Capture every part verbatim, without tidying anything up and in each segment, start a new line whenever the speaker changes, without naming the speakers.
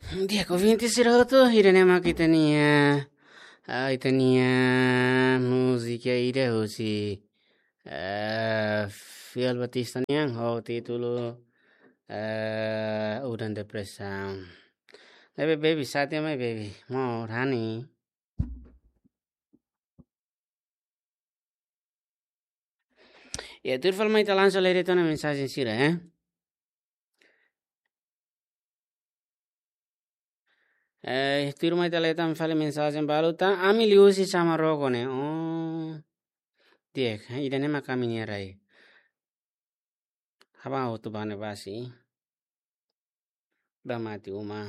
Dia convinti siroto irene makitania. Ah, itania musica ide hosi. Eh, Fiel Batista niang ho titulo eh udan depressão. Baby baby satia mai baby. Mau rani. Ya tu fal mai talan so lere tona mensagem sira, eh? Eh, tu mai taleta fal mensagem baluta ami liusi sama rogone. Oh. Diek, irene makaminia rai. Haba ho tu bane basi. Ba mati uma.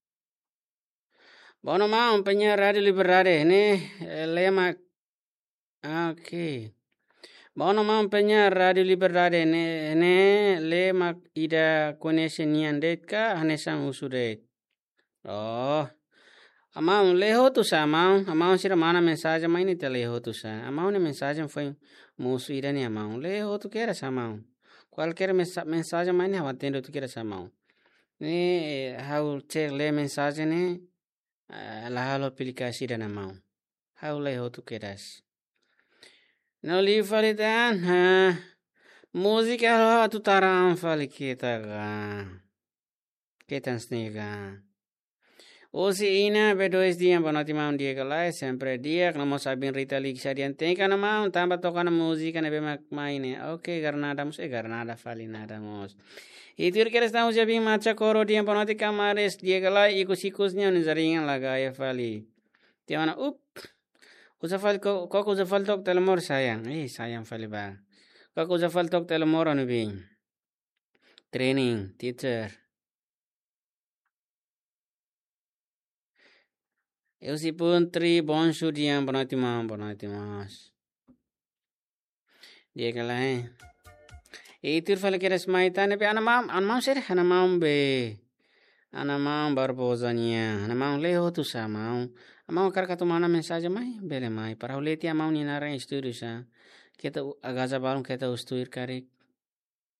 Bono ma umpenya radio liberare ne lema. Okay. Bono ma umpenya radio liberare ne ne lema ida connection niandet ka hanesang usudet. Oh. Amau leho tu sa amau amau sira mana mensagem mai ni te leho tu sa. Amau ne mensagem foi musu ida ni amau. Leho tu queira sa amau. Qualquer mensagem mai ni awatendo tu queira sa amau. Ni hau cek le mensagem ne la halo aplikasi dan amau. Hau leho tu queiras. No li falitan ha música lo tu taram fali kita ga. Ketan snega. Osi ina bedo es dia bonati maun dia galai sempre dia kana sabin rita lik sadian teka na maun tamba toka na música ne be maine. Okay, garnada mus e garnada fali nada mos. Itur que estamos já bem macha coro dia bonati camares dia galai ikus ikus nya nizaringan laga ya fali. Dia mana up. Usa fal ko ko usa fal tok telemor sayang. Eh sayang fali ba. Ko usa fal tok telemor anu bing. Training teacher. Eu si pun tri bon studian bonati mam bonati mas. Dia kala eh. Itur fal que resmaita ne be ana mam ana mam ser ana mam be. Ana mam barbozania. Ana mam leho tu sa mam. Amau kar katu mana mensagem mai bele mai para uleti amau ni nara estúdio sa. Kita agaza balum kita ustuir karik.